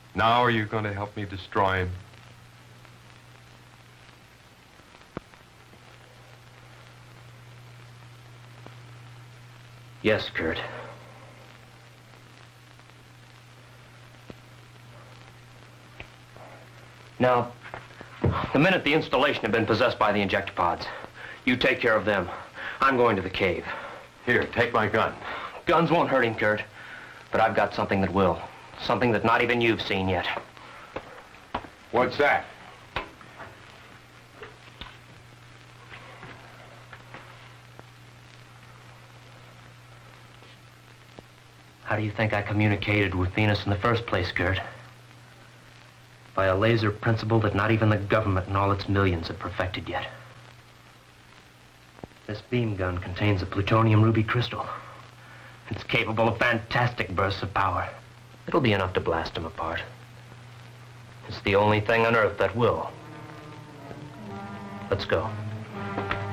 Now are you going to help me destroy him? Yes, Kurt. Now, the minute the installation had been possessed by the injector pods, you take care of them. I'm going to the cave. Here, take my gun. Guns won't hurt him, Kurt. But I've got something that will. Something that not even you've seen yet. What's that? How do you think I communicated with Venus in the first place, Kurt? By a laser principle that not even the government and all its millions have perfected yet. This beam gun contains a plutonium ruby crystal. It's capable of fantastic bursts of power. It'll be enough to blast them apart. It's the only thing on Earth that will. Let's go.